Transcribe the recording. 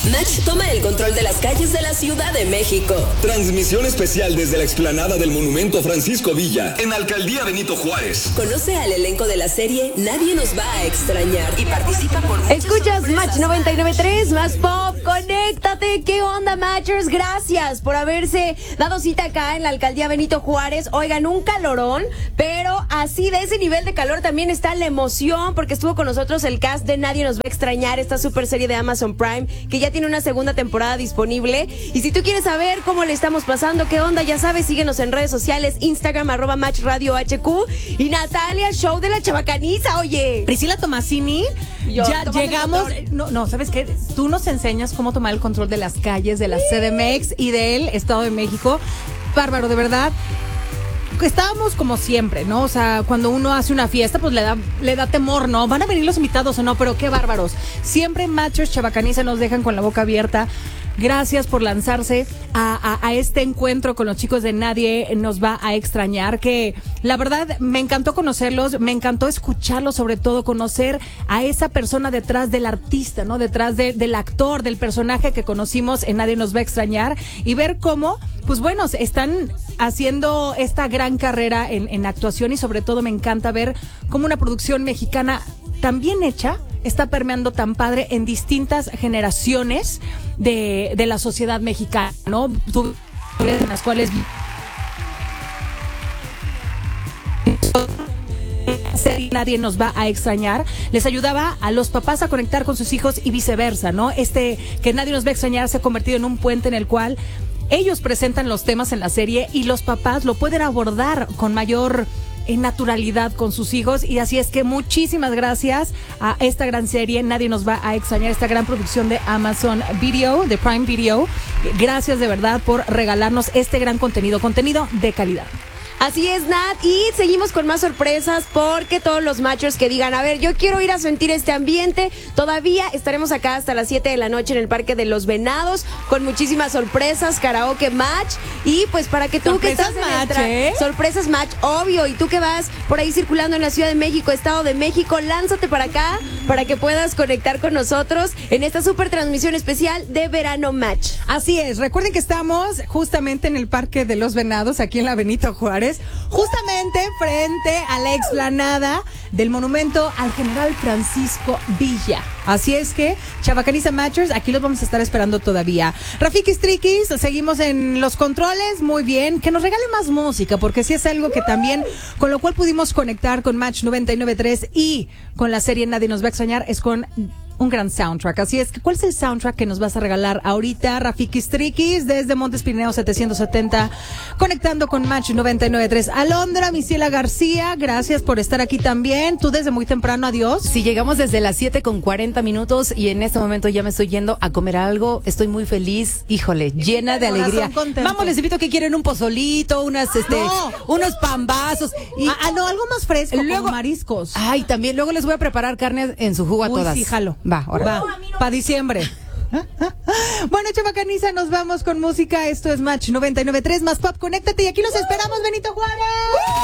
Match toma el control de las calles de la Ciudad de México. Transmisión especial desde la explanada del Monumento Francisco Villa, en Alcaldía Benito Juárez. Conoce al elenco de la serie Nadie nos va a extrañar y participa por muchas Escuchas sorpresas. Match 99.3, más pop, conéctate. ¿Qué onda, Matchers? Gracias por haberse dado cita acá en la Alcaldía Benito Juárez. Oigan, un calorón, pero así de ese nivel de calor también está la emoción, porque estuvo con nosotros el cast de Nadie nos va a extrañar, esta super serie de Amazon Prime, que ya tiene una segunda temporada disponible. Y si tú quieres saber cómo le estamos pasando, qué onda, ya sabes, síguenos en redes sociales, Instagram, @MatchRadioHQ. Y Natalia, show de la chabacaniza, oye. Priscila Tomasini, Yo, ya tómate el llegamos. control. No, ¿sabes qué? Tú nos enseñas cómo tomar el control de las calles de la CDMX y del Estado de México. Bárbaro, de verdad. Estábamos como siempre, ¿no? O sea, cuando uno hace una fiesta, pues le da temor, ¿no? ¿Van a venir los invitados o no? Pero qué bárbaros. Siempre Matchers Chabacaniza nos dejan con la boca abierta. Gracias por lanzarse a este encuentro con los chicos de Nadie nos va a extrañar, que la verdad me encantó conocerlos, me encantó escucharlos, sobre todo conocer a esa persona detrás del artista, ¿no? Detrás del actor, del personaje que conocimos en Nadie nos va a extrañar, y ver cómo, pues bueno, están haciendo esta gran carrera en actuación, y sobre todo me encanta ver cómo una producción mexicana tan bien hecha está permeando tan padre en distintas generaciones de la sociedad mexicana, ¿no? En las cuales Nadie nos va a extrañar, les ayudaba a los papás a conectar con sus hijos y viceversa, ¿no? Que Nadie nos va a extrañar se ha convertido en un puente en el cual ellos presentan los temas en la serie y los papás lo pueden abordar con mayor naturalidad con sus hijos. Y así es que muchísimas gracias a esta gran serie Nadie nos va a extrañar, esta gran producción de Amazon Video, de Prime Video. Gracias de verdad por regalarnos este gran contenido de calidad. Así es, Nat, y seguimos con más sorpresas, porque todos los Matchers que digan, a ver, yo quiero ir a sentir este ambiente, todavía estaremos acá hasta las 7 de la noche en el Parque de los Venados, con muchísimas sorpresas, karaoke match, y pues para que tú Sorpresas que estás match, ¿eh? Sorpresas match, obvio, y tú que vas por ahí circulando en la Ciudad de México, Estado de México, lánzate para acá, para que puedas conectar con nosotros en esta super transmisión especial de Verano Match. Así es, recuerden que estamos justamente en el Parque de los Venados, aquí en la Benito Juárez, justamente frente a la explanada del monumento al General Francisco Villa. Así es que, Chabacaniza Matchers, aquí los vamos a estar esperando todavía. Rafiki Strikis, seguimos en los controles, muy bien, que nos regale más música, porque sí es algo que también, con lo cual pudimos conectar con Match 99.3 y con la serie Nadie nos va a extrañar, es con un gran soundtrack. Así es que, ¿cuál es el soundtrack que nos vas a regalar ahorita, Rafiki Strikis, desde Montes Pineos 770, conectando con Match 99.3? Alondra Misiela García, gracias por estar aquí también. Tú desde muy temprano, adiós. Sí, llegamos desde las 7:40 y en este momento ya me estoy yendo a comer algo. Estoy muy feliz, híjole, llena de alegría. Vamos, les invito a que quieren un pozolito, unos pambazos. Y, no, algo más fresco, luego, con mariscos. Ay, también, luego les voy a preparar carne en su jugo a todas. Sí, jalo. Va, ahora. Va, para diciembre. Bueno, Chabacaniza, nos vamos con música. Esto es Match 99.3, más pop, conéctate, y aquí los esperamos, Benito Juárez.